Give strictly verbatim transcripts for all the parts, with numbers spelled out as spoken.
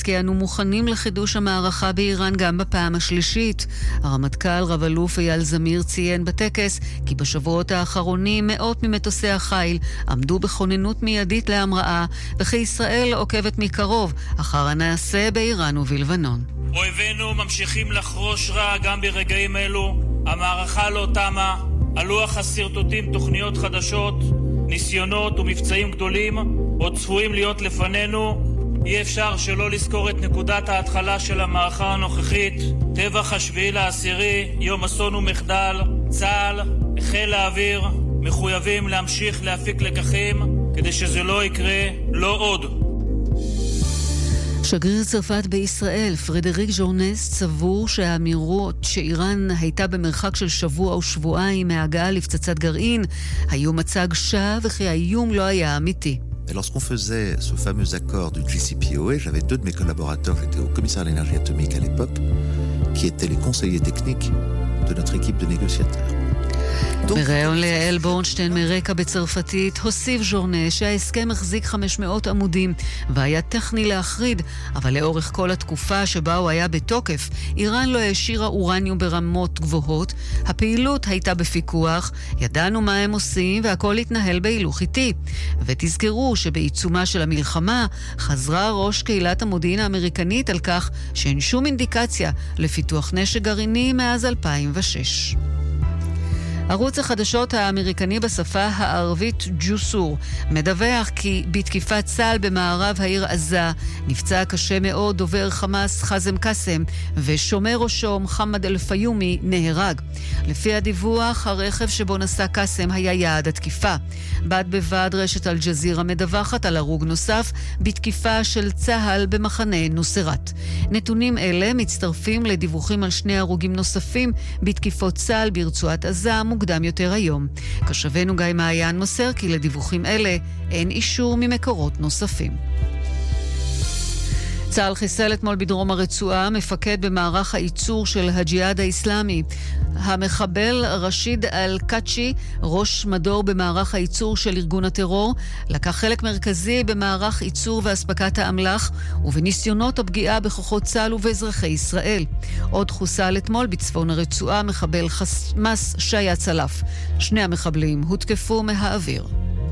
זלנסקי, אנו מוכנים לחידוש המערכה באיראן גם בפעם השלישית. הרמטכ"ל רב אלוף אייל זמיר ציין בטקס כי בשבועות האחרונים מאות ממטוסי החיל עמדו בכוננות מיידית להמראה, וכי ישראל עוקבת מקרוב אחר הנעשה באיראן ובלבנון. אויבינו ממשיכים לחרוש רע גם ברגעים אלו. המערכה לא תמה. הלוח הסרטוטים תוכניות חדשות, ניסיונות ומבצעים גדולים עוד צפויים להיות לפנינו. אי אפשר שלא לזכור את נקודת ההתחלה של המערכה הנוכחית, טבח השביעי לעשירי, יום אסון ומחדל. צה"ל, חיל האוויר, מחויבים להמשיך להפיק לקחים כדי שזה לא יקרה, לא עוד. שגריר צרפת בישראל, פרדריק ז'ורנס, סבור שהאמירות שאיראן הייתה במרחק של שבוע או שבועיים מהגעה לפצצת גרעין היו מצג שווא וכי האיום לא היה אמיתי. Et lorsqu'on faisait ce fameux accord du J C P O A, j'avais deux de mes collaborateurs, j'étais au commissaire à l'énergie atomique à l'époque, qui étaient les conseillers techniques de notre équipe de négociateurs. בראיון ליעל בורנשטיין מרקע בצרפתית, הוסיף ז'ורנה שההסכם החזיק חמש מאות עמודים והיה טכני להחריד, אבל לאורך כל התקופה שבה הוא היה בתוקף, איראן לא השאירה אורניום ברמות גבוהות, הפעילות הייתה בפיקוח, ידענו מה הם עושים והכל התנהל בהילוך איטי. ותזכרו שבעיצומה של המלחמה חזרה ראש קהילת המודיעין האמריקנית על כך שאין שום אינדיקציה לפיתוח נשק גרעיני מאז אלפיים ושש. ערוץ החדשות האמריקני בשפה הערבית ג'וסור מדווח כי בתקיפת צה"ל במערב העיר עזה נפצע קשה מאוד דובר חמאס חזם קסם ושומר ראשו מוחמד אל-פיומי נהרג. לפי הדיווח, הרכב שבו נסע קסם היה יעד התקיפה. בד בבד רשת אל-ג'זירה מדווחת על הרוג נוסף בתקיפה של צה"ל במחנה נוסרת. נתונים אלה מצטרפים לדיווחים על שני הרוגים נוספים בתקיפות צה"ל ברצועת עזה מוקדם יותר היום. כשבנו גיא מעיין מוסר כי לדיווחים אלה אין אישור ממקורות נוספים. צה"ל חיסל אתמול בדרום הרצועה מפקד במערך הייצור של הג'יהאד האסלאמי. המחבל רשיד אל-קאצ'י, ראש מדור במערך הייצור של ארגון הטרור, לקח חלק מרכזי במערך ייצור והספקת האמל"ח ובניסיונות הפגיעה בכוחות צה"ל ובאזרחי ישראל. עוד חוסל אתמול בצפון הרצועה מחבל חמאס שיה צלף. שני המחבלים הותקפו מהאוויר.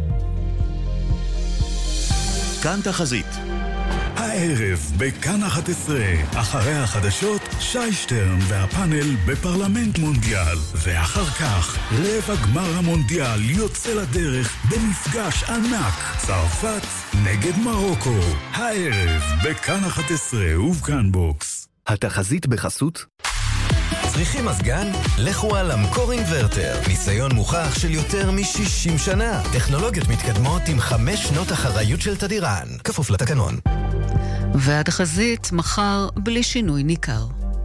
כאן תחזית. הערב בכאן אחת עשרה, אחרי החדשות, שי שטרן והפאנל בפרלמנט מונדיאל, ואחר כך רבע גמר המונדיאל יוצא לדרך במפגש ענק, צרפת נגד מרוקו. הערב בכאן אחת עשרה ובכאן בוקס. התחזית בחסות צריכים מזגן? לכו על המקור אינברטר. ניסיון מוכח של יותר מ-שישים שנה. טכנולוגיות מתקדמות עם חמש שנות אחריות של תדירן. כפוף לתקנון. והתחזית מחר בלי שינוי ניכר.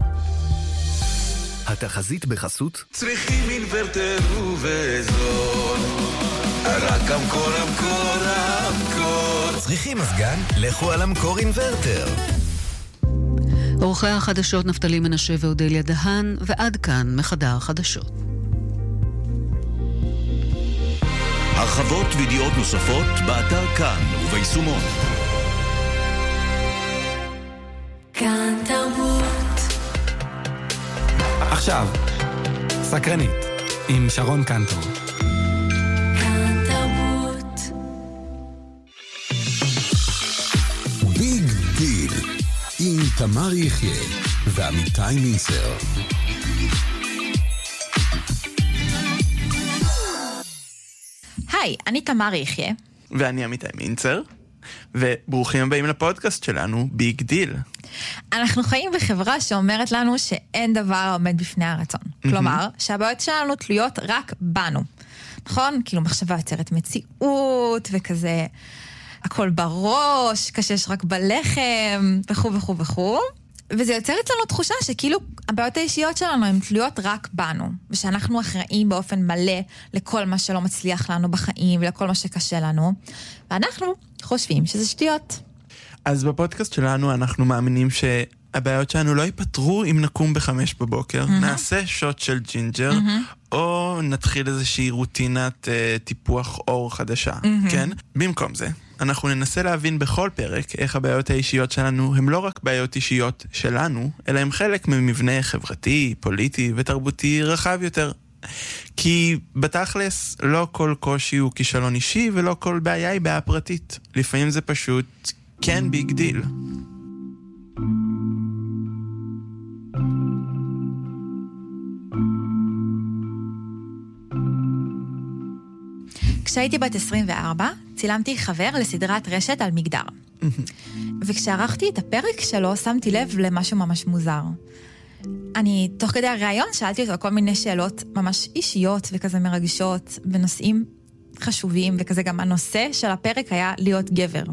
התחזית בחסות צריכים אינברטר ובזול. רק המקור, המקור, המקור. צריכים מזגן? לכו על המקור אינברטר. עורכי החדשות נפתלי מנשה ואודליה דהן, ועד כאן מחדר החדשות. הרחבות וידיעות נוספות באתר כאן וביישומון. כאן תרבות. עכשיו, סקרנית, עם שרון קנטור. כאן תרבות. ביג דיל עם תמר יחיה ועמיתי מינצר. היי, אני תמר יחיה. ואני עמיתי מינצר. וברוכים הבאים לפודקאסט שלנו, ביג דיל. אנחנו חיים בחברה שאומרת לנו שאין דבר עומד בפני הרצון. כלומר, שהבעיות שלנו תלויות רק בנו. נכון? כאילו מחשבה יוצרת מציאות וכזה הכל בראש, קשש רק בלחם וכו' וכו' וכו'. וזה יוצרת לנו תחושה שכאילו הבעיות האישיות שלנו הן תלויות רק בנו, ושאנחנו אחראים באופן מלא לכל מה שלא מצליח לנו בחיים ולכל מה שקשה לנו, ואנחנו חושבים שזה שטויות. אז בפודקאסט שלנו אנחנו מאמינים שהבעיות שלנו לא ייפתרו אם נקום בחמש בבוקר, mm-hmm. נעשה שוט של ג'ינג'ר, mm-hmm. או נתחיל איזושהי רוטינת uh, טיפוח אור חדשה, mm-hmm. כן? במקום זה אנחנו ננסה להבין בכל פרק איך הבעיות האישיות שלנו הם לא רק בעיות אישיות שלנו, אלא הם חלק ממבנה חברתי, פוליטי ותרבותי רחב יותר. כי בתכלס לא כל קושי הוא כישלון אישי ולא כל בעיה היא בעיה פרטית. לפעמים זה פשוט כן ביג דיל. כשהייתי בת עשרים וארבע, צילמתי חבר לסדרת רשת על מגדר. וכשערכתי את הפרק שלו, שמתי לב למשהו ממש מוזר. אני, תוך כדי הראיון, שאלתי אותו כל מיני שאלות ממש אישיות וכזה מרגשות, בנושאים חשובים, וכזה גם הנושא של הפרק היה להיות גבר.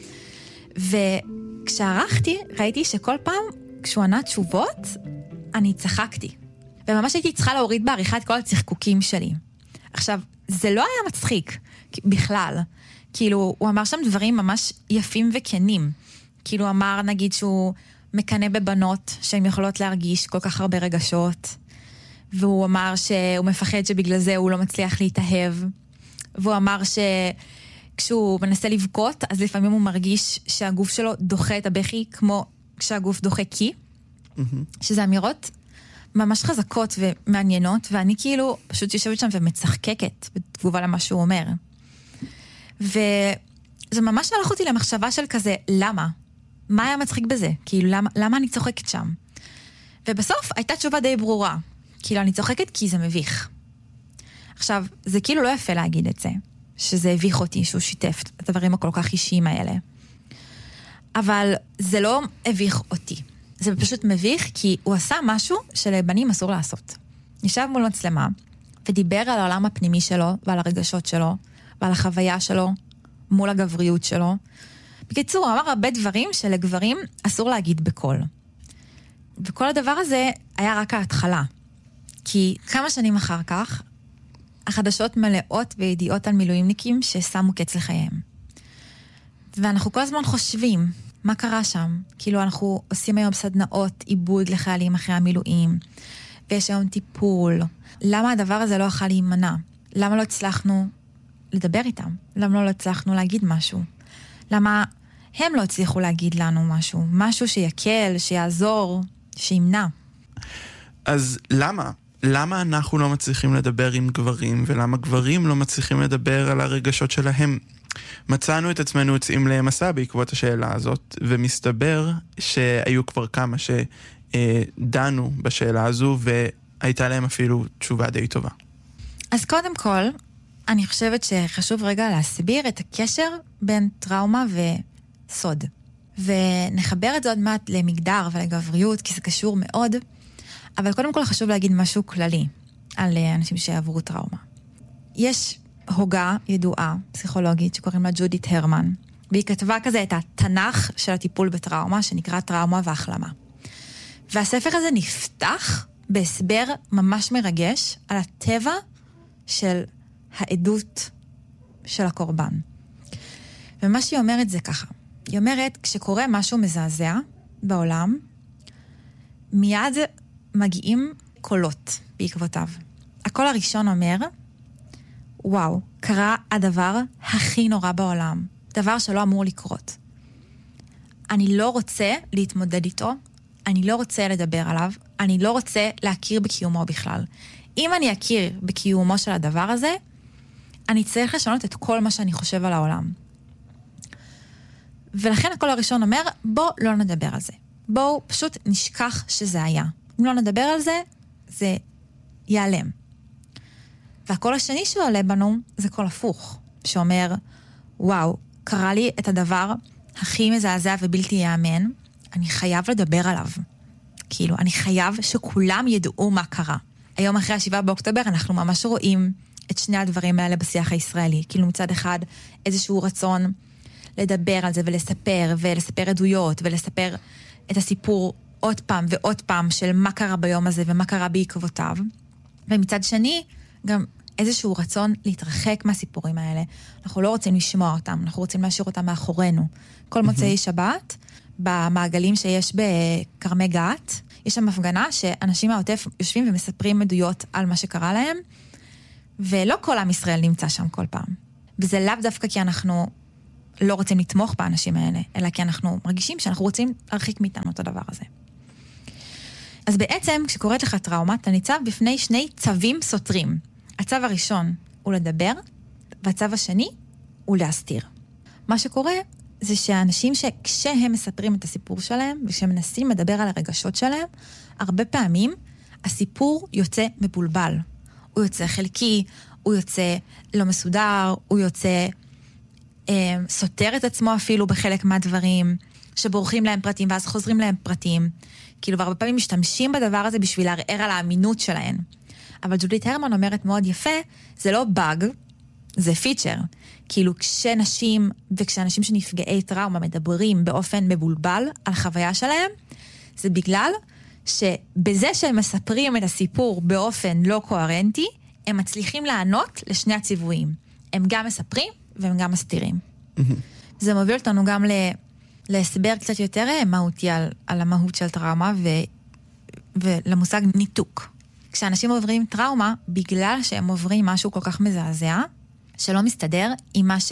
וכשערכתי, ראיתי שכל פעם, כשהוא ענה תשובות, אני צחקתי. וממש הייתי צריכה להוריד בעריכה את כל הצחקוקים שלי. עכשיו, זה לא היה מצחיק, בכלל. כאילו, הוא אמר שם דברים ממש יפים וכנים. כאילו, אמר, נגיד, שהוא מקנה בבנות שהן יכולות להרגיש כל כך הרבה רגשות. והוא אמר שהוא מפחד שבגלל זה הוא לא מצליח להתאהב. והוא אמר שכשהוא מנסה לבכות, אז לפעמים הוא מרגיש שהגוף שלו דוחה את הבכי, כמו כשהגוף דוחה קי. Mm-hmm. שזה אמירות ממש חזקות ומעניינות, ואני כאילו פשוט יושבת שם ומצחקקת בתגובה למה שהוא אומר. וזה ממש הלך אותי למחשבה של כזה, למה? מה היה מצחיק בזה? כאילו, למה, למה אני צוחקת שם? ובסוף הייתה תשובה די ברורה. כאילו, אני צוחקת כי זה מביך. עכשיו, זה כאילו לא יפה להגיד את זה, שזה הביך אותי, שהוא שיתף את הדברים הכל כך אישיים האלה. אבל זה לא הביך אותי. זה פשוט מביך, כי הוא עשה משהו שלבנים אסור לעשות. נשב מול מצלמה, ודיבר על העולם הפנימי שלו, ועל הרגשות שלו, ועל החוויה שלו, מול הגבריות שלו. בקיצור, הוא אמר הרבה דברים שלגברים אסור להגיד בקול. וכל הדבר הזה היה רק ההתחלה. כי כמה שנים אחר כך, החדשות מלאות וידיעות על מילואימניקים ששמו קץ לחייהם. ואנחנו כל הזמן חושבים, מה קרה שם? כאילו אנחנו עושים היום סדנאות עיבוד לחיילים אחרי המילואים, ויש היום טיפול. למה הדבר הזה לא יכול להימנע? למה לא הצלחנו לדבר איתם? למה לא הצלחנו להגיד משהו? למה הם לא הצליחו להגיד לנו משהו? משהו שיקל, שיעזור, שימנע. אז למה? למה אנחנו לא מצליחים לדבר עם גברים, ולמה גברים לא מצליחים לדבר על הרגשות שלהם? מצאנו את עצמנו יוצאים למסע בעקבות השאלה הזאת, ומסתבר שהיו כבר כמה שדנו בשאלה הזו, והייתה להם אפילו תשובה די טובה. אז קודם כל, אני חושבת שחשוב רגע להסביר את הקשר בין טראומה וסוד. ונחבר את זה עוד מעט למגדר ולגבריות, כי זה קשור מאוד, אבל קודם כל חשוב להגיד משהו כללי על אנשים שעברו טראומה. יש הוגה ידועה, פסיכולוגית, שקוראים לה ג'ודית הרמן, והיא כתבה כזה את התנ"ך של הטיפול בטראומה, שנקרא טראומה והחלמה. והספר הזה נפתח בהסבר ממש מרגש על הטבע של העדות של הקורבן. ומה שהיא אומרת זה ככה, היא אומרת, כשקורה משהו מזעזע בעולם, מיד מגיעים קולות בעקבותיו. הקול הראשון אומר, וואו, קרה הדבר הכי נורא בעולם. דבר שלא אמור לקרות. אני לא רוצה להתמודד איתו, אני לא רוצה לדבר עליו, אני לא רוצה להכיר בקיומו בכלל. אם אני אכיר בקיומו של הדבר הזה, אני צריך לשנות את כל מה שאני חושב על העולם. ולכן הקול הראשון אומר, בוא לא נדבר על זה. בואו פשוט נשכח שזה היה. אם לא נדבר על זה, זה ייעלם. והקול השני שעולה בנו זה קול הפוך, שאומר, וואו, קרה לי את הדבר הכי מזעזע ובלתי יאמן, אני חייב לדבר עליו. כאילו, אני חייב שכולם ידעו מה קרה. היום אחרי השבעה באוקטובר אנחנו ממש רואים את שני הדברים האלה בשיח הישראלי. כאילו מצד אחד איזשהו רצון לדבר על זה ולספר, ולספר עדויות, ולספר את הסיפור עוד פעם ועוד פעם של מה קרה ביום הזה ומה קרה בעקבותיו. ומצד שני, גם איזשהו רצון להתרחק מהסיפורים האלה. אנחנו לא רוצים לשמוע אותם, אנחנו רוצים להשאיר אותם מאחורינו. כל מוצאי שבת, במעגלים שיש בקרמי גת, יש שם הפגנה שאנשים מהעוטף יושבים ומספרים עדויות על מה שקרה להם, ולא כל עם ישראל נמצא שם כל פעם. וזה לאו דווקא כי אנחנו לא רוצים לתמוך באנשים האלה, אלא כי אנחנו מרגישים שאנחנו רוצים להרחיק מאיתנו את הדבר הזה. אז בעצם, כשקוראת לך טראומה, אתה ניצב בפני שני צווים סותרים. הצו הראשון הוא לדבר, והצו השני הוא להסתיר. מה שקורה זה שהאנשים שכשהם מספרים את הסיפור שלהם, וכשמנסים לדבר על הרגשות שלהם, הרבה פעמים הסיפור יוצא מבולבל. הוא יוצא חלקי, הוא יוצא לא מסודר, הוא יוצא אה, סותר את עצמו אפילו בחלק מהדברים, שבורחים להם פרטים ואז חוזרים להם פרטים. כאילו, והרבה פעמים משתמשים בדבר הזה בשביל לערער על האמינות שלהם. אבל ג'ודית הרמן אומרת מאוד יפה, זה לא באג, זה פיצ'ר. כאילו, כשנשים וכשאנשים שנפגעי טראומה מדברים באופן מבולבל על חוויה שלהם, זה בגלל שבזה שהם מספרים את הסיפור באופן לא קוהרנטי, הם מצליחים לענות לשני הציוויים. הם גם מספרים והם גם מסתירים. זה מוביל אותנו גם ל... להסבר קצת יותר מהותי על, על המהות של טראומה ו, ולמושג ניתוק. כשאנשים עוברים טראומה, בגלל שהם עוברים משהו כל כך מזעזע, שלא מסתדר עם מה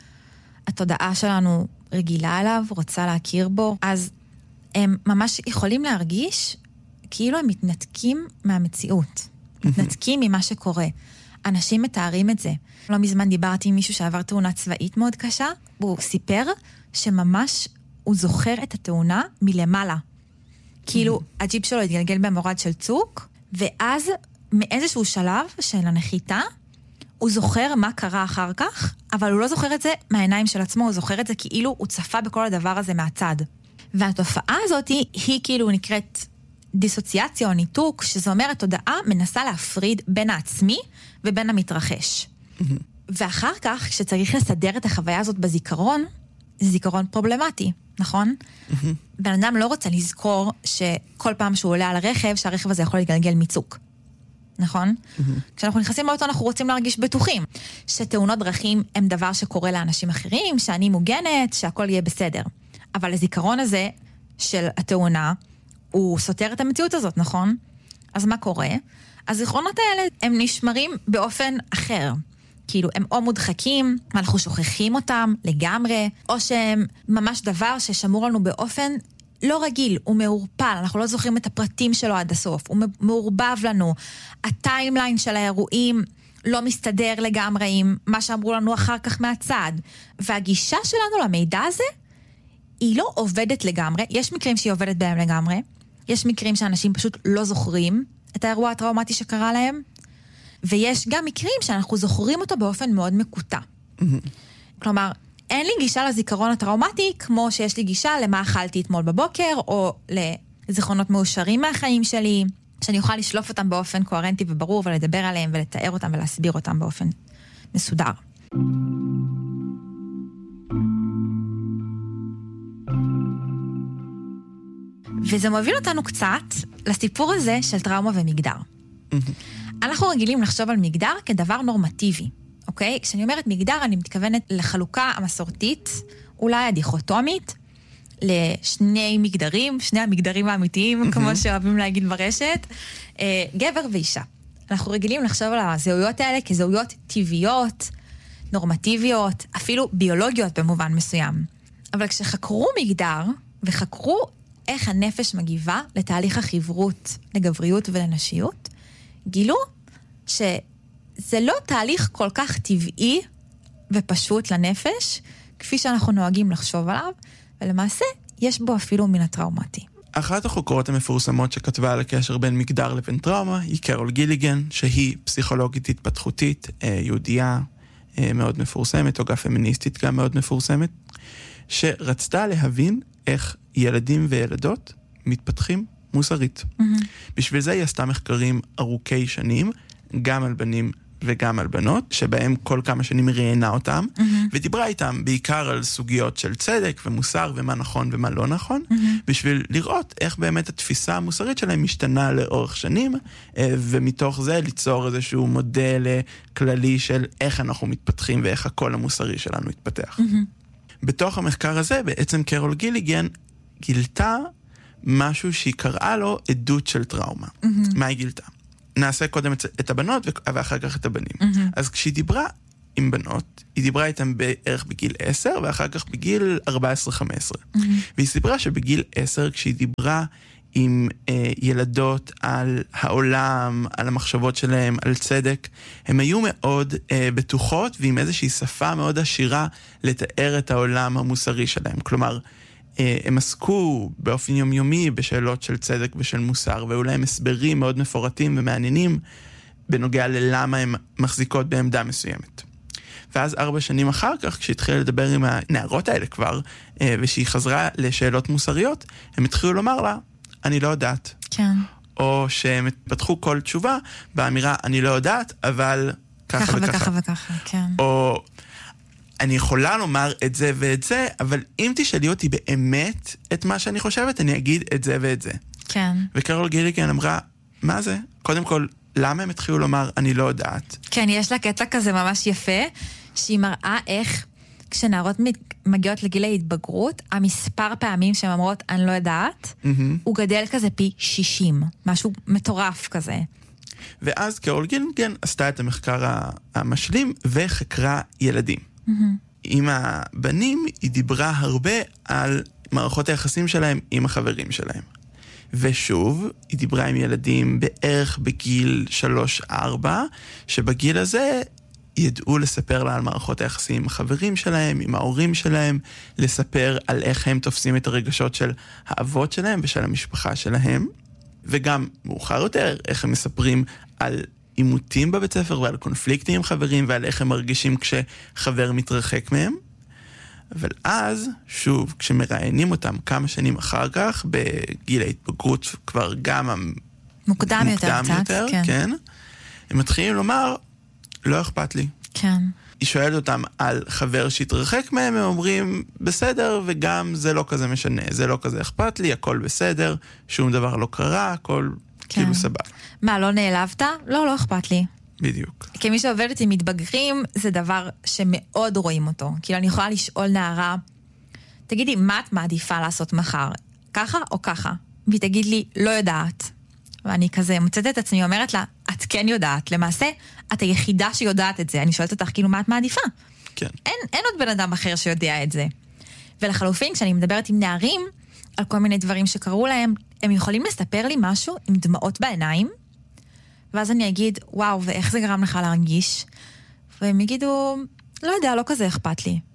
שהתודעה שלנו רגילה אליו, רוצה להכיר בו, אז הם ממש יכולים להרגיש כאילו הם מתנתקים מהמציאות. מתנתקים ממה שקורה. אנשים מתארים את זה. לא מזמן דיברתי עם מישהו שעבר תאונה צבאית מאוד קשה, והוא סיפר שממש הוא זוכר את התאונה מלמעלה. כאילו, הג'יפ שלו התגלגל במורד של צוק, ואז מאיזשהו שלב של הנחיתה, הוא זוכר מה קרה אחר כך, אבל הוא לא זוכר את זה מהעיניים של עצמו, הוא זוכר את זה כאילו הוא צפה בכל הדבר הזה מהצד. והתופעה הזאת היא, היא כאילו נקראת דיסוציאציה או ניתוק, שזה אומר התודעה מנסה להפריד בין העצמי ובין המתרחש. ואחר כך, כשצריך לסדר את החוויה הזאת בזיכרון, זה זיכרון פרובלמטי, נכון? בן אדם לא רוצה לזכור שכל פעם שהוא עולה על הרכב, שהרכב הזה יכול להתגלגל מצוק. נכון? כשאנחנו נכנסים לאוטו, אנחנו רוצים להרגיש בטוחים. שתאונות דרכים הם דבר שקורה לאנשים אחרים, שאני מוגנת, שהכל יהיה בסדר. אבל הזיכרון הזה של התאונה, הוא סותר את המציאות הזאת, נכון? אז מה קורה? הזיכרונות האלה הם נשמרים באופן אחר. כאילו, הם או מודחקים, ואנחנו שוכחים אותם לגמרי, או שהם ממש דבר ששמור לנו באופן לא רגיל, הוא מעורפל, אנחנו לא זוכרים את הפרטים שלו עד הסוף, הוא מעורבב לנו. הטיימליין של האירועים לא מסתדר לגמרי עם מה שאמרו לנו אחר כך מהצד. והגישה שלנו למידע הזה, היא לא עובדת לגמרי, יש מקרים שהיא עובדת בהם לגמרי, יש מקרים שאנשים פשוט לא זוכרים את האירוע הטראומטי שקרה להם, ויש גם מקרים שאנחנו זוכרים אותו באופן מאוד מקוטע. כלומר, אין לי גישה לזיכרון הטראומטי, כמו שיש לי גישה למה אכלתי אתמול בבוקר, או לזיכרונות מאושרים מהחיים שלי, שאני אוכל לשלוף אותם באופן קוהרנטי וברור, ולדבר עליהם ולתאר אותם ולהסביר אותם באופן מסודר. וזה מוביל אותנו קצת לסיפור הזה של טראומה ומגדר. אנחנו רגילים לחשוב על מגדר כדבר נורמטיבי, אוקיי? כשאני אומרת מגדר, אני מתכוונת לחלוקה המסורתית, אולי הדיכוטומית, לשני מגדרים, שני המגדרים האמיתיים, כמו שאוהבים להגיד ברשת, גבר ואישה. אנחנו רגילים לחשוב על הזהויות האלה כזהויות טבעיות, נורמטיביות, אפילו ביולוגיות במובן מסוים. אבל כשחקרו מגדר, וחקרו איך הנפש מגיבה לתהליך החברות, לגבריות ולנשיות, גילו שזה לא תהליך כל כך טבעי ופשוט לנפש, כפי שאנחנו נוהגים לחשוב עליו, ולמעשה יש בו אפילו מן הטראומטי. אחת החוקרות המפורסמות שכתבה על הקשר בין מגדר לבין טראומה היא קרול גיליגן, שהיא פסיכולוגית התפתחותית, יהודייה מאוד מפורסמת, או גם פמיניסטית גם מאוד מפורסמת, שרצתה להבין איך ילדים וילדות מתפתחים מוסרית. Mm-hmm. בשביל זה היא עשתה מחקרים ארוכי שנים, גם על בנים וגם על בנות, שבהם כל כמה שנים ראיינה אותם, mm-hmm. ודיברה איתם בעיקר על סוגיות של צדק ומוסר ומה נכון ומה לא נכון, mm-hmm. בשביל לראות איך באמת התפיסה המוסרית שלהם משתנה לאורך שנים, ומתוך זה ליצור איזשהו מודל כללי של איך אנחנו מתפתחים ואיך הקול המוסרי שלנו יתפתח. Mm-hmm. בתוך המחקר הזה, בעצם קרול גיליגן גילתה משהו שהיא קראה לו עדות של טראומה. Mm-hmm. מה היא גילתה? נעשה קודם את הבנות ואחר כך את הבנים. Mm-hmm. אז כשהיא דיברה עם בנות, היא דיברה איתם בערך בגיל עשר, ואחר כך בגיל ארבע עשרה חמש עשרה. Mm-hmm. והיא סיפרה שבגיל עשר, כשהיא דיברה עם אה, ילדות על העולם, על המחשבות שלהם, על צדק, הם היו מאוד אה, בטוחות, ועם איזושהי שפה מאוד עשירה לתאר את העולם המוסרי שלהם. כלומר, אה, הם עסקו באופן יומיומי בשאלות של צדק ושל מוסר, והיו להם הסברים מאוד מפורטים ומעניינים, בנוגע ללמה הם מחזיקות בעמדה מסוימת. ואז ארבע שנים אחר כך, כשהתחילה לדבר עם הנערות האלה כבר, ושהיא חזרה לשאלות מוסריות, הם התחילו לומר לה, אני לא יודעת. כן. או שהם פתחו כל תשובה באמירה, אני לא יודעת, אבל ככה, ככה וככה. וככה וככה, כן. או אני יכולה לומר את זה ואת זה, אבל אם תשאלי אותי באמת את מה שאני חושבת, אני אגיד את זה ואת זה. כן. וקרול גיליגן אמרה, מה זה? קודם כל, למה הם התחילו לומר, אני לא יודעת? כן, יש לה קטע כזה ממש יפה, שהיא מראה איך כשנערות מגיעות לגיל ההתבגרות, המספר פעמים שהן אומרות, אני לא יודעת, mm-hmm. הוא גדל כזה פי שישים, משהו מטורף כזה. ואז קרול גילינגן עשתה את המחקר המשלים וחקרה ילדים. Mm-hmm. עם הבנים היא דיברה הרבה על מערכות היחסים שלהם עם החברים שלהם. ושוב, היא דיברה עם ילדים בערך בגיל שלוש ארבע, שבגיל הזה ידעו לספר לה על מערכות היחסים עם החברים שלהם, עם ההורים שלהם, לספר על איך הם תופסים את הרגשות של האבות שלהם ושל המשפחה שלהם, וגם מאוחר יותר, איך הם מספרים על עימותים בבית ספר ועל קונפליקטים עם חברים, ועל איך הם מרגישים כשחבר מתרחק מהם. אבל אז, שוב, כשמראיינים אותם כמה שנים אחר כך, בגיל ההתבגרות כבר גם מוקדם יותר, מוקדם יותר, כן. כן, הם מתחילים לומר, לא אכפת לי. כן. היא שואלת אותם על חבר שהתרחק מהם, הם אומרים, בסדר, וגם זה לא כזה משנה, זה לא כזה אכפת לי, הכל בסדר, שום דבר לא קרה, הכל כן. כאילו סבבה. מה, לא נעלבת? לא, לא אכפת לי. בדיוק. כמי שעובדת עם מתבגרים, זה דבר שמאוד רואים אותו. כאילו, אני יכולה לשאול נערה, תגידי, מה את מעדיפה לעשות מחר? ככה או ככה? והיא תגיד לי, לא יודעת. ואני כזה מוצאת את עצמי, אומרת לה, את כן יודעת. למעשה, את היחידה שיודעת את זה. אני שואלת אותך, כאילו, מה את מעדיפה? כן. אין, אין עוד בן אדם אחר שיודע את זה. ולחלופין, כשאני מדברת עם נערים, על כל מיני דברים שקרו להם, הם יכולים לספר לי משהו עם דמעות בעיניים, ואז אני אגיד, וואו, ואיך זה גרם לך להרגיש? והם יגידו, לא יודע, לא כזה אכפת לי.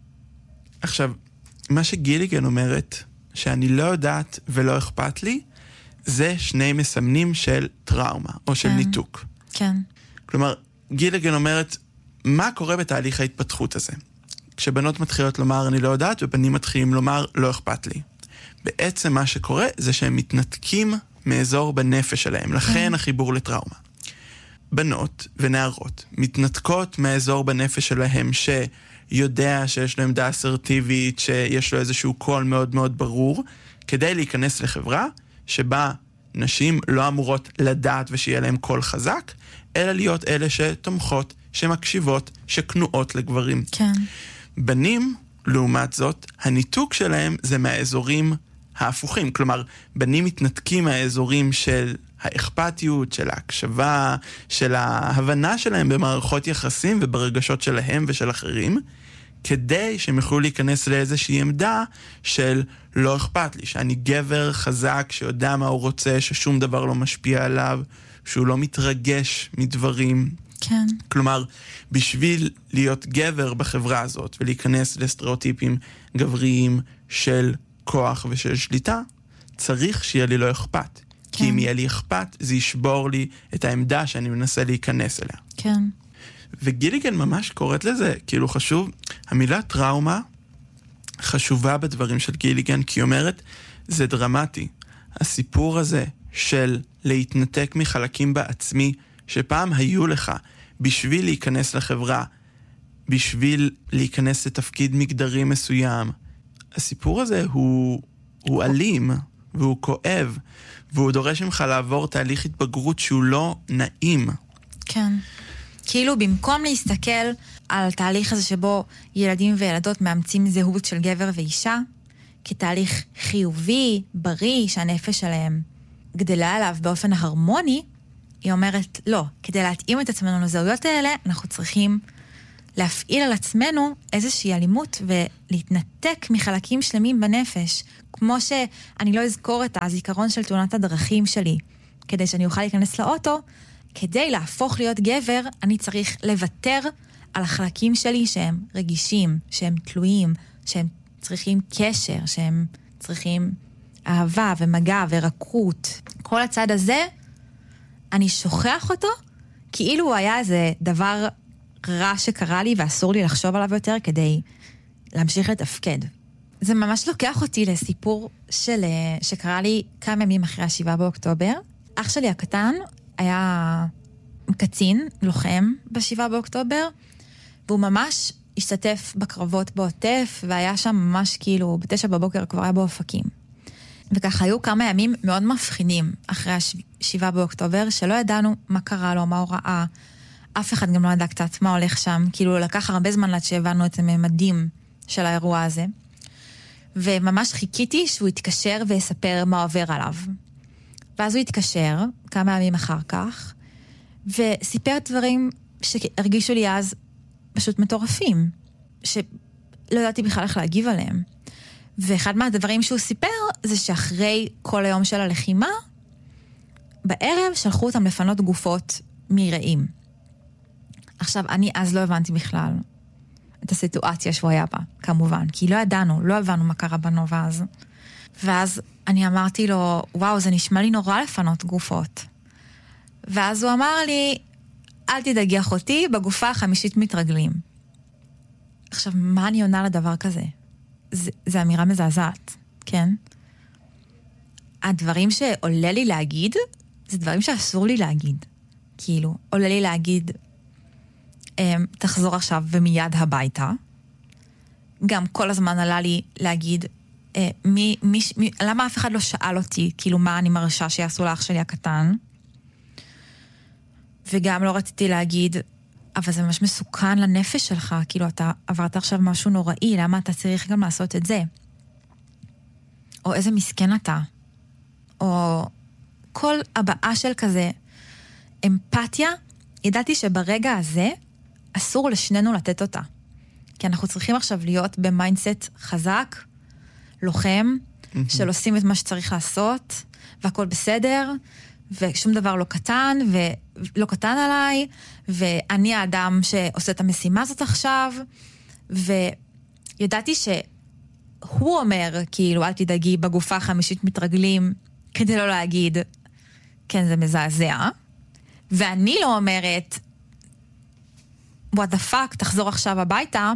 עכשיו, מה שגיליגן אומרת, שאני לא יודעת ולא אכפת לי, זה שני מסמנים של טראומה, או של כן. ניתוק. כן. כלומר, גיליגן אומרת, מה קורה בתהליך ההתפתחות הזה? כשבנות מתחילות לומר, אני לא יודעת, ובנים מתחילים לומר, לא אכפת לי. בעצם מה שקורה, זה שהם מתנתקים מאזור בנפש שלהם, לכן החיבור לטראומה. בנות ונערות מתנתקות מהאזור בנפש שלהם שיודע שיש לו עמדה אסרטיבית, שיש לו איזשהו קול מאוד מאוד ברור, כדי להיכנס לחברה שבה נשים לא אמורות לדעת ושיהיה להם קול חזק, אלא להיות אלה שתומכות, שמקשיבות, שכנועות לגברים. כן. בנים, לעומת זאת, הניתוק שלהם זה מהאזורים ההפוכים. כלומר, בנים מתנתקים מהאזורים של האכפתיות, של ההקשבה, של ההבנה שלהם במערכות יחסים וברגשות שלהם ושל אחרים, כדי שהם יוכלו להיכנס לאיזושהי עמדה של לא אכפת לי, שאני גבר חזק שיודע מה הוא רוצה, ששום דבר לא משפיע עליו, שהוא לא מתרגש מדברים. כן. כלומר, בשביל להיות גבר בחברה הזאת ולהיכנס לסטריאוטיפים גבריים של כוח ושל שליטה, צריך שיהיה לי לא אכפת. כן. כי אם יהיה לי אכפת, זה ישבור לי את העמדה שאני מנסה להיכנס אליה. כן. וגיליגן ממש קוראת לזה, כאילו חשוב, המילה טראומה חשובה בדברים של גיליגן, כי היא אומרת, זה דרמטי. הסיפור הזה של להתנתק מחלקים בעצמי, שפעם היו לך, בשביל להיכנס לחברה, בשביל להיכנס לתפקיד מגדרי מסוים, הסיפור הזה הוא, הוא אלים, והוא כואב, והוא דורש ממך לעבור תהליך התבגרות שהוא לא נעים. כן. כאילו במקום להסתכל על התהליך הזה שבו ילדים וילדות מאמצים זהות של גבר ואישה, כתהליך חיובי, בריא, שהנפש שלהם גדלה עליו באופן הרמוני, היא אומרת, לא, כדי להתאים את עצמנו לזהויות האלה, אנחנו צריכים להפעיל על עצמנו איזושהי אלימות ולהתנתק מחלקים שלמים בנפש, כמו שאני לא אזכור את הזיכרון של תאונת הדרכים שלי, כדי שאני אוכל להיכנס לאוטו, כדי להפוך להיות גבר, אני צריך לוותר על החלקים שלי שהם רגישים, שהם תלויים, שהם צריכים קשר, שהם צריכים אהבה ומגע ורקות. כל הצד הזה, אני שוכח אותו, כאילו הוא היה איזה דבר רע שקרה לי ואסור לי לחשוב עליו יותר כדי להמשיך לתפקד. זה ממש לוקח אותי לסיפור של, שקרה לי כמה ימים אחרי השבעה באוקטובר. אח שלי הקטן היה קצין, לוחם בשבעה באוקטובר, והוא ממש השתתף בקרבות בעוטף, והיה שם ממש כאילו, בתשע בבוקר כבר היה באופקים. וככה היו כמה ימים מאוד מבחינים אחרי השבעה באוקטובר, שלא ידענו מה קרה לו, מה הוא ראה. אף אחד גם לא ידע קצת מה הולך שם, כאילו לקח הרבה זמן עד שהבנו את הממדים של האירוע הזה. וממש חיכיתי שהוא יתקשר ויספר מה עובר עליו. ואז הוא התקשר, כמה ימים אחר כך, וסיפר דברים שהרגישו לי אז פשוט מטורפים, שלא ידעתי בכלל איך להגיב עליהם. ואחד מהדברים שהוא סיפר, זה שאחרי כל היום של הלחימה, בערב שלחו אותם לפנות גופות מרעים. עכשיו, אני אז לא הבנתי בכלל את הסיטואציה שהוא היה בה, כמובן, כי לא ידענו, לא הבנו מה קרה בנובה אז. ואז אני אמרתי לו, וואו, זה נשמע לי נורא לפנות גופות. ואז הוא אמר לי, אל תדאגי אחותי, בגופה החמישית מתרגלים. עכשיו, מה אני עונה לדבר כזה? זה, זה אמירה מזעזעת, כן? הדברים שעולה לי להגיד, זה דברים שאסור לי להגיד. כאילו, עולה לי להגיד, תחזור עכשיו ומיד הביתה. גם כל הזמן עלה לי להגיד, מי, מי, מי, למה אף אחד לא שאל אותי, כאילו מה אני מרשה שיעשו לאח שלי הקטן? וגם לא רציתי להגיד, אבל זה ממש מסוכן לנפש שלך, כאילו אתה עברת עכשיו משהו נוראי, למה אתה צריך גם לעשות את זה? או איזה מסכן אתה? או כל הבאה של כזה אמפתיה, ידעתי שברגע הזה אסור לשנינו לתת אותה. כי אנחנו צריכים עכשיו להיות במיינדסט חזק, לוחם, mm-hmm. של עושים את מה שצריך לעשות, והכל בסדר, ושום דבר לא קטן, ולא קטן עליי, ואני האדם שעושה את המשימה הזאת עכשיו, וידעתי שהוא אומר, כאילו, אל תדאגי, בגופה החמישית מתרגלים, כדי לא להגיד, כן, זה מזעזע, ואני לא אומרת, what the fuck, תחזור עכשיו הביתה,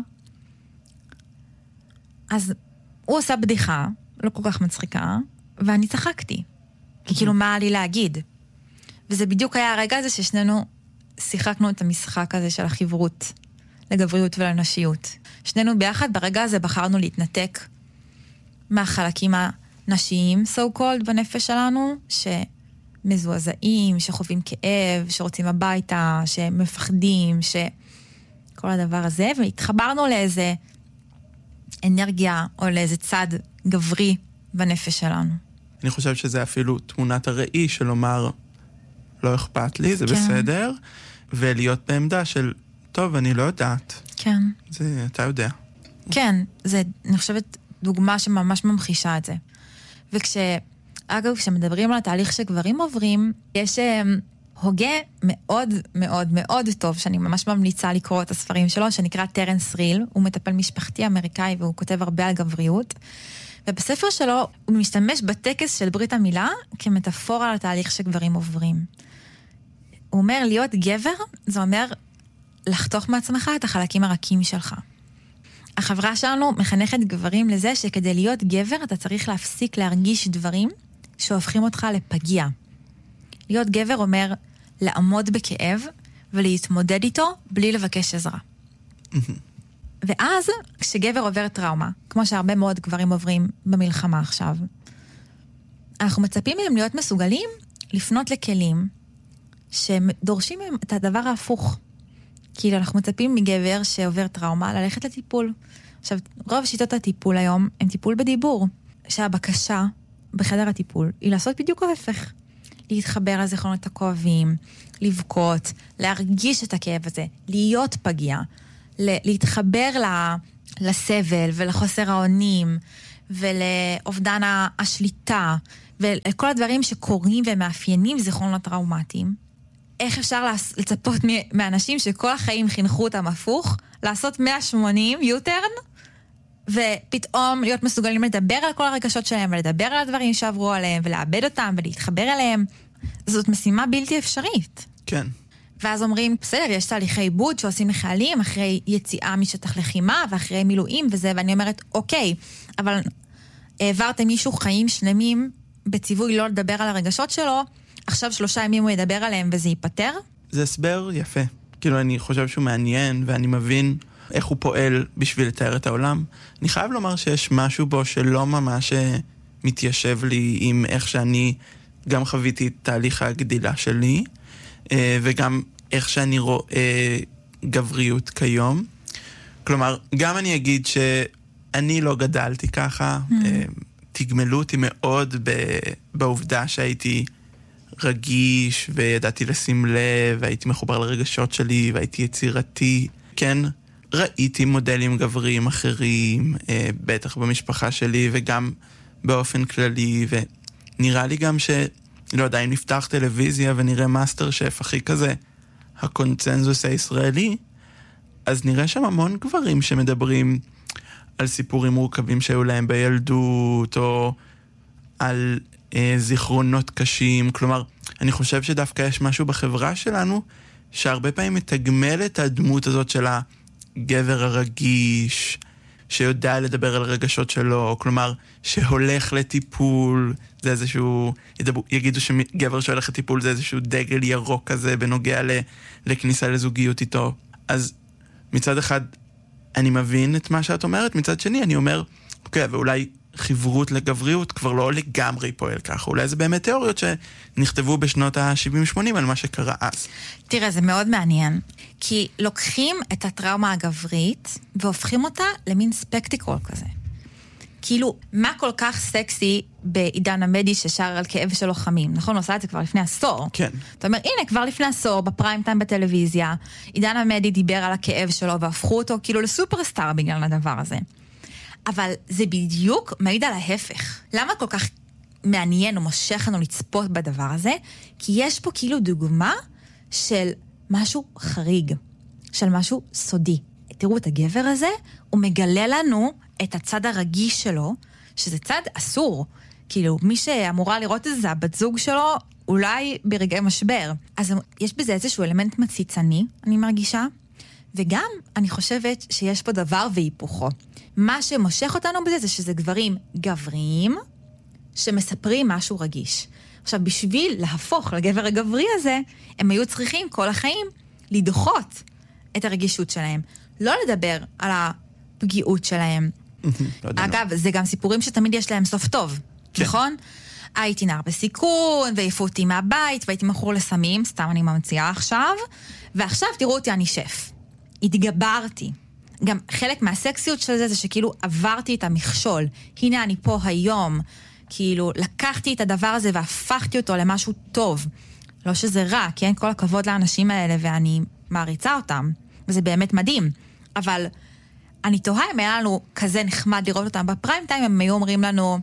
אז הוא עושה בדיחה, לא כל כך מצחיקה, ואני צחקתי. כי כאילו מה לי להגיד? וזה בדיוק היה הרגע הזה ששנינו שיחקנו את המשחק הזה של החברות, לגבריות ולנשיות. שנינו ביחד ברגע הזה בחרנו להתנתק מהחלקים הנשיים, so called, בנפש שלנו, שמזועזעים, שחווים כאב, שרוצים הביתה, שמפחדים, שכל הדבר הזה, והתחברנו לאיזה אנרגיה או לאיזה צד גברי בנפש שלנו. אני חושב שזה אפילו תמונת הראי של לומר, לא אכפת לי, זה כן. בסדר, ולהיות בעמדה של, טוב, אני לא יודעת. כן. זה, אתה יודע. כן, זה, אני חושבת, דוגמה שממש ממחישה את זה. וכש, אגב, כשמדברים על התהליך שגברים עוברים, יש הוגה מאוד מאוד מאוד טוב, שאני ממש ממליצה לקרוא את הספרים שלו, שנקרא טרנס ריל, הוא מטפל משפחתי אמריקאי, והוא כותב הרבה על גבריות, ובספר שלו הוא משתמש בטקס של ברית המילה, כמטאפורה על התהליך שגברים עוברים. הוא אומר, להיות גבר, זה אומר לחתוך מעצמך את החלקים הרכים שלך. החברה שלנו מחנכת גברים לזה שכדי להיות גבר, אתה צריך להפסיק להרגיש דברים שהופכים אותך לפגיע. להיות גבר אומר לעמוד בכאב ולהתמודד איתו בלי לבקש עזרה. ואז, כשגבר עובר טראומה, כמו שהרבה מאוד גברים עוברים במלחמה עכשיו, אנחנו מצפים מהם להיות מסוגלים לפנות לכלים שדורשים מהם את הדבר ההפוך. כאילו אנחנו מצפים מגבר שעובר טראומה ללכת לטיפול. עכשיו, רוב שיטות הטיפול היום הם טיפול בדיבור, שהבקשה בחדר הטיפול היא לעשות בדיוק ההפך. להתחבר לזיכרונות הכואבים, לבכות, להרגיש את הכאב הזה, להיות פגיע, להתחבר לסבל ולחוסר העונים ולאובדן השליטה ולכל הדברים שקורים ומאפיינים זיכרונות טראומטיים. איך אפשר לצפות מאנשים שכל החיים חינכו אותם הפוך, לעשות מאה ושמונים יוטרן, ופתאום להיות מסוגלים לדבר על כל הרגשות שלהם, ולדבר על הדברים שעברו עליהם, ולאבד אותם, ולהתחבר אליהם. זאת משימה בלתי אפשרית. כן. ואז אומרים, בסדר, יש תהליכי עיבוד שעושים לחיילים, אחרי יציאה משטח לחימה, ואחרי מילואים וזה, ואני אומרת, אוקיי, אבל העברתם מישהו חיים שלמים, בציווי לא לדבר על הרגשות שלו, עכשיו שלושה ימים הוא ידבר עליהם וזה ייפטר? זה הסבר יפה. כאילו, אני חושב שהוא מעניין, ואני מבין איך הוא פועל בשביל לתאר את העולם. אני חייב לומר שיש משהו בו שלא ממש מתיישב לי עם איך שאני גם חוויתי את תהליך הגדילה שלי, וגם איך שאני רואה גבריות כיום. כלומר, גם אני אגיד שאני לא גדלתי ככה, תגמלו אותי מאוד בעובדה שהייתי רגיש, וידעתי לשים לב, והייתי מחובר לרגשות שלי, והייתי יצירתי. כן, ראיתי מודלים גבריים אחרים, בטח במשפחה שלי, וגם באופן כללי, ונראה לי גם ש... לא יודע, אם נפתח טלוויזיה ונראה מאסטר שף, הכי כזה, הקונצנזוס הישראלי, אז נראה שם המון גברים שמדברים על סיפורים מורכבים שהיו להם בילדות, או על אה, זיכרונות קשים. כלומר, אני חושב שדווקא יש משהו בחברה שלנו, שהרבה פעמים מתגמל את הדמות הזאת של הגבר הרגיש, שיודע לדבר על רגשות שלו, כלומר, שהולך לטיפול, זה איזשהו, יגידו שגבר שהולך לטיפול זה איזשהו דגל ירוק כזה, בנוגע לכניסה לזוגיות איתו. אז מצד אחד, אני מבין את מה שאת אומרת, מצד שני, אני אומר, אוקיי, ואולי חברות לגבריות כבר לא לגמרי פועל ככה, אולי זה באמת תיאוריות שנכתבו בשנות ה-שבעים שמונים על מה שקרה אז. תראה, זה מאוד מעניין, כי לוקחים את הטראומה הגברית, והופכים אותה למין ספקטיקול כזה. כאילו, מה כל כך סקסי בעידן המדי ששר על כאב של לוחמים? נכון, עושה את זה כבר לפני עשור. כן. אתה אומר, הנה, כבר לפני עשור, בפריים טיים בטלוויזיה, עידן המדי דיבר על הכאב שלו, והפכו אותו כאילו לסופרסטאר בגלל הדבר הזה. אבל זה בדיוק מעיד על ההפך. למה כל כך מעניין או מושך לנו לצפות בדבר הזה? כי יש פה כאילו דוגמה של משהו חריג, של משהו סודי. תראו את הגבר הזה, הוא מגלה לנו את הצד הרגיש שלו, שזה צד אסור. כאילו, מי שאמורה לראות את זה, הבת זוג שלו, אולי ברגעי משבר. אז יש בזה איזשהו אלמנט מציצני, אני מרגישה, וגם אני חושבת שיש פה דבר והיפוכו. מה שמושך אותנו בזה זה שזה גברים גבריים, שמספרים משהו רגיש. עכשיו, בשביל להפוך לגבר הגברי הזה, הם היו צריכים כל החיים לדחות את הרגישות שלהם. לא לדבר על הפגיעות שלהם. אגב, זה גם סיפורים שתמיד יש להם סוף טוב, נכון? הייתי נער בסיכון, והעיפו אותי מהבית, והייתי מכור לסמים, סתם אני ממציאה עכשיו, ועכשיו תראו אותי, אני שף. התגברתי. גם חלק מהסקסיות של זה, זה שכאילו עברתי את המכשול. הנה אני פה היום. כאילו, לקחתי את הדבר הזה והפכתי אותו למשהו טוב. לא שזה רע, כן? כל הכבוד לאנשים האלה, ואני מעריצה אותם. וזה באמת מדהים. אבל אני תוהה אם היה לנו כזה נחמד לראות אותם בפריים טיים, הם היו אומרים לנו,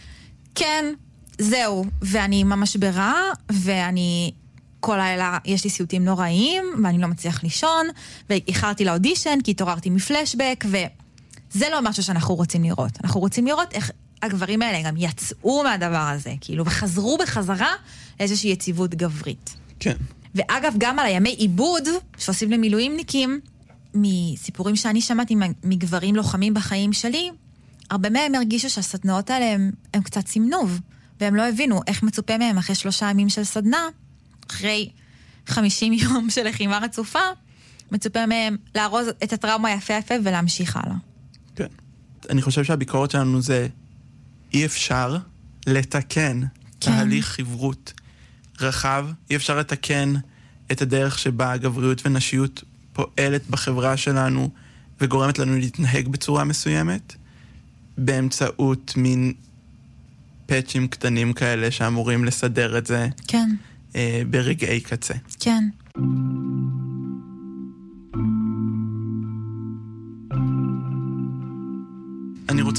כן, זהו, ואני ממש ברע, ואני כל הלילה יש לי סיוטים נוראים, ואני לא מצליח לישון, ואיחרתי לאודישן, כי התעוררתי מפלשבק, וזה לא משהו שאנחנו רוצים לראות. אנחנו רוצים לראות איך הגברים האלה גם יצאו מהדבר הזה, כאילו, וחזרו בחזרה לאיזושהי יציבות גברית. כן. ואגב, גם על הימי עיבוד, שעושים למילואימניקים, מסיפורים שאני שמעתי מגברים לוחמים בחיים שלי, הרבה מהם הרגישו שהסדנאות האלה הם, הם קצת סמנוב, והם לא הבינו איך מצופה מהם אחרי שלושה ימים של סדנה, אחרי חמישים יום של לחימה רצופה, מצופה מהם לארוז את הטראומה יפה יפה ולהמשיך הלאה. כן. אני חושב שהביקורת שלנו זה אי אפשר לתקן כן. תהליך חברות רחב, אי אפשר לתקן את הדרך שבה גבריות ונשיות פועלת בחברה שלנו וגורמת לנו להתנהג בצורה מסוימת, באמצעות מין פאצ'ים קטנים כאלה שאמורים לסדר את זה. כן. ברגעי קצה. כן.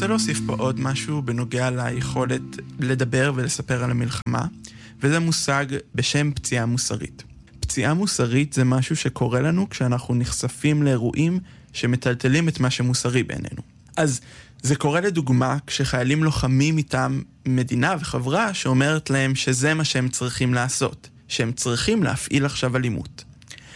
רוצה להוסיף פה עוד משהו בנוגע ליכולת לדבר ולספר על המלחמה, וזה מושג בשם פציעה מוסרית. פציעה מוסרית זה משהו שקורה לנו כשאנחנו נחשפים לאירועים שמטלטלים את מה שמוסרי בעינינו. אז זה קורה לדוגמה כשחיילים לוחמים איתם מדינה וחברה שאומרת להם שזה מה שהם צריכים לעשות, שהם צריכים להפעיל עכשיו אלימות.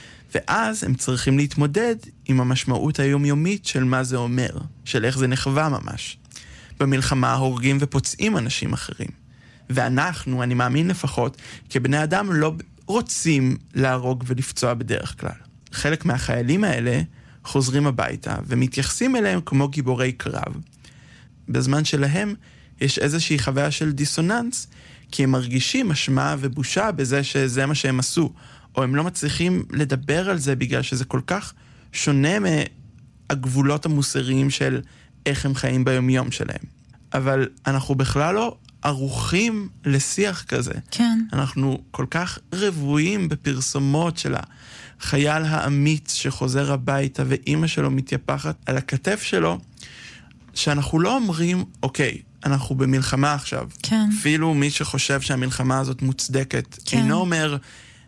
ואז הם צריכים להתמודד עם המשמעות היומיומית של מה זה אומר, של איך זה נחווה ממש. במלחמה הורגים ופוצעים אנשים אחרים. ואנחנו, אני מאמין לפחות, כבני אדם לא רוצים להרוג ולפצוע בדרך כלל. חלק מהחיילים האלה חוזרים הביתה ומתייחסים אליהם כמו גיבורי קרב. בזמן שלהם יש איזושהי חוויה של דיסוננס, כי הם מרגישים אשמה ובושה בזה שזה מה שהם עשו, או הם לא מצליחים לדבר על זה בגלל שזה כל כך שונה מהגבולות המוסריים של איך הם חיים ביומיום שלהם. אבל אנחנו בכלל לא ערוכים לשיח כזה. כן. אנחנו כל כך רבועים בפרסומות של החייל האמיץ שחוזר הביתה ואימא שלו מתייפחת על הכתף שלו, שאנחנו לא אומרים, אוקיי, אנחנו במלחמה עכשיו. כן. אפילו מי שחושב שהמלחמה הזאת מוצדקת, כן. אינו אומר,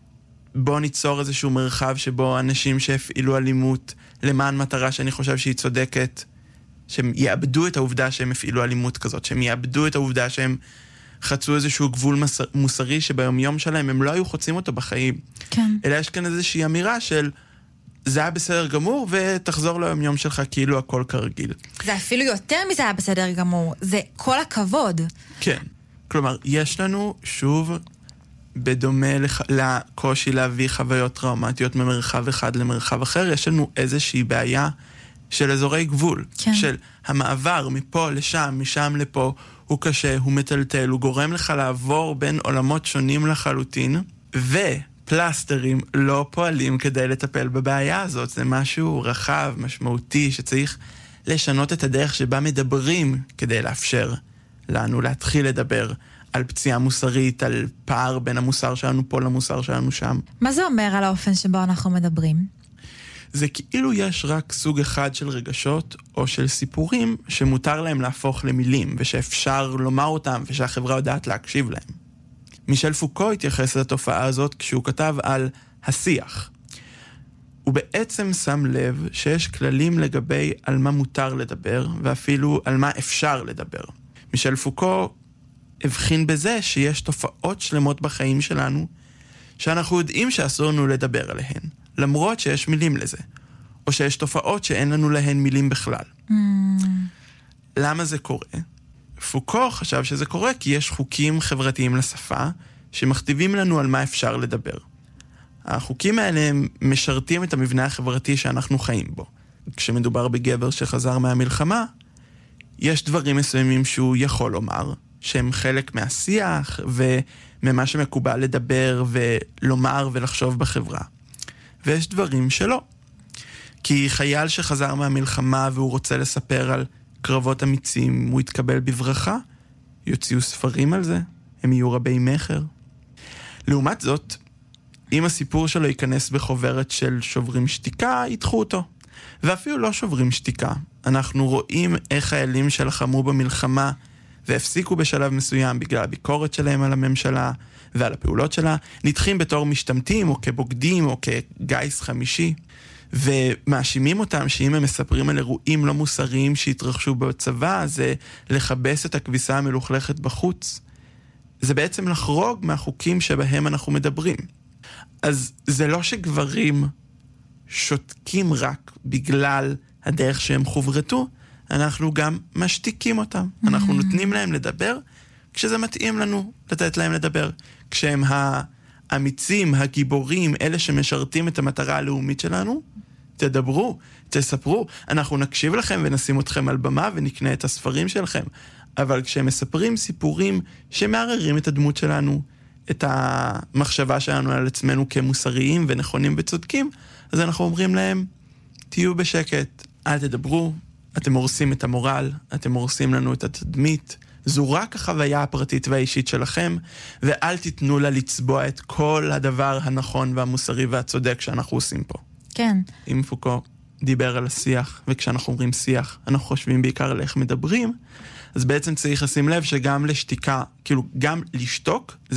בוא ניצור איזשהו מרחב שבו אנשים שהפעילו אלימות למען מטרה שאני חושב שהיא צודקת, שהם יאבדו את העובדה שהם הפעילו אלימות כזאת, שהם יאבדו את העובדה שהם חצו איזשהו גבול מוסרי שביומיום שלהם הם לא היו חוצים אותו בחיים. כן. אלא יש כאן איזושהי אמירה של זה היה בסדר גמור ותחזור ליומיום שלך כאילו הכל כרגיל. זה אפילו יותר מזה היה בסדר גמור, זה כל הכבוד. כן. כלומר, יש לנו שוב בדומה לח... לקושי להביא חוויות טראומטיות ממרחב אחד למרחב אחר, יש לנו איזושהי בעיה של אזורי גבול, כן. של המעבר מפה לשם, משם לפה, הוא קשה, הוא מטלטל, הוא גורם לך לעבור בין עולמות שונים לחלוטין, ופלסטרים לא פועלים כדי לטפל בבעיה הזאת. זה משהו רחב, משמעותי, שצריך לשנות את הדרך שבה מדברים כדי לאפשר לנו להתחיל לדבר על פציעה מוסרית, על פער בין המוסר שלנו פה למוסר שלנו שם. מה זה אומר על האופן שבו אנחנו מדברים? זה כאילו יש רק סוג אחד של רגשות או של סיפורים שמותר להם להפוך למילים ושאפשר לומר אותם ושהחברה יודעת להקשיב להם. מישל פוקו התייחס לתופעה הזאת כשהוא כתב על השיח. הוא בעצם שם לב שיש כללים לגבי על מה מותר לדבר ואפילו על מה אפשר לדבר. מישל פוקו הבחין בזה שיש תופעות שלמות בחיים שלנו שאנחנו יודעים שאסור לנו לדבר עליהן, למרות שיש מילים לזה, או שיש תופעות שאין לנו להן מילים בכלל. Mm. למה זה קורה? פוקו חשב שזה קורה כי יש חוקים חברתיים לשפה שמכתיבים לנו על מה אפשר לדבר. החוקים האלה הם משרתים את המבנה החברתי שאנחנו חיים בו. כשמדובר בגבר שחזר מהמלחמה, יש דברים מסוימים שהוא יכול לומר, שהם חלק מהשיח וממה שמקובל לדבר ולומר ולחשוב בחברה. ויש דברים שלא. כי חייל שחזר מהמלחמה והוא רוצה לספר על קרבות אמיצים, הוא יתקבל בברכה, יוציאו ספרים על זה, הם יהיו רבי מחר. לעומת זאת, אם הסיפור שלו ייכנס בחוברת של שוברים שתיקה, ידחו אותו. ואפילו לא שוברים שתיקה. אנחנו רואים איך חיילים שלחמו במלחמה והפסיקו בשלב מסוים בגלל הביקורת שלהם על הממשלה ועל הפעולות שלה, נדחים בתור משתמטים או כבוגדים או כגייס חמישי, ומאשימים אותם שאם הם מספרים על אירועים לא מוסריים שהתרחשו בצבא, זה לחבש את הכביסה המלוכלכת בחוץ. זה בעצם לחרוג מהחוקים שבהם אנחנו מדברים. אז זה לא שגברים שותקים רק בגלל הדרך שהם חוברתו, אנחנו גם משתיקים אותם. אנחנו נותנים להם לדבר כשזה מתאים לנו לתת להם לדבר. כשהם האמיצים, הגיבורים, אלה שמשרתים את המטרה הלאומית שלנו, תדברו, תספרו. אנחנו נקשיב לכם ונשים אתכם על במה ונקנה את הספרים שלכם. אבל כשהם מספרים סיפורים שמערערים את הדמות שלנו, את המחשבה שלנו על עצמנו כמוסריים ונכונים וצודקים, אז אנחנו אומרים להם, תהיו בשקט, אל תדברו, אתם הורסים את המורל, אתם הורסים לנו את התדמית, זו רק החוויה הפרטית והאישית שלכם, ואל תיתנו לה לצבוע את כל הדבר הנכון והמוסרי והצודק שאנחנו עושים פה. כן. עם פוקו דיבר על השיח, וכשאנחנו אומרים שיח, אנחנו חושבים בעיקר על איך מדברים, אז בעצם צריך לשים לב שגם לשתיקה, כאילו גם לשתוק, זה